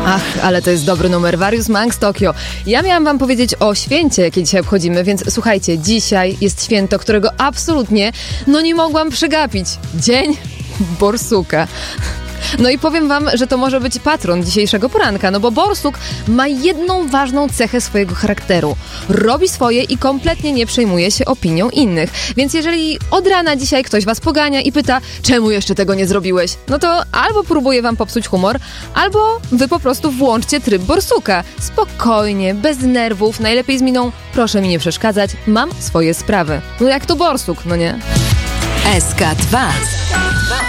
Ach, ale to jest dobry numer. Various Monks Tokio. Ja miałam wam powiedzieć o święcie, jakie dzisiaj obchodzimy, więc słuchajcie, dzisiaj jest święto, którego absolutnie, nie mogłam przegapić. Dzień borsuka. No i powiem wam, że to może być patron dzisiejszego poranka, bo borsuk ma jedną ważną cechę swojego charakteru. Robi swoje i kompletnie nie przejmuje się opinią innych. Więc jeżeli od rana dzisiaj ktoś was pogania i pyta, czemu jeszcze tego nie zrobiłeś, to albo próbuje wam popsuć humor, albo wy po prostu włączcie tryb borsuka. Spokojnie, bez nerwów, najlepiej z miną, proszę mi nie przeszkadzać, mam swoje sprawy. Jak to borsuk, nie? SK2